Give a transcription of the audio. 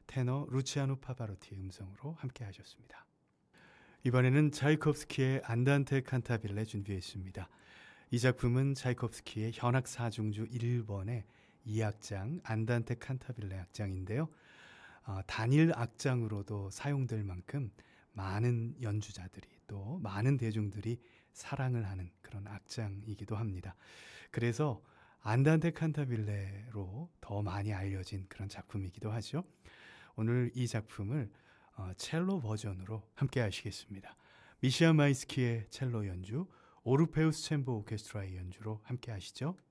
테너 루치아노 파바로티의 음성으로 함께 하셨습니다. 이번에는 차이콥스키의 안단테 칸타빌레 준비했습니다. 이 작품은 차이콥스키의 현악 사중주 1번의 2악장 안단테 칸타빌레 악장인데요. 단일 악장으로도 사용될 만큼 많은 연주자들이 또 많은 대중들이 사랑을 하는 그런 악장이기도 합니다. 그래서 안단테 칸타빌레로 더 많이 알려진 그런 작품이기도 하죠. 오늘 이 작품을 첼로 버전으로 함께 하시겠습니다. 미시아 마이스키의 첼로 연주, 오르페우스 챔버 오케스트라의 연주로 함께 하시죠.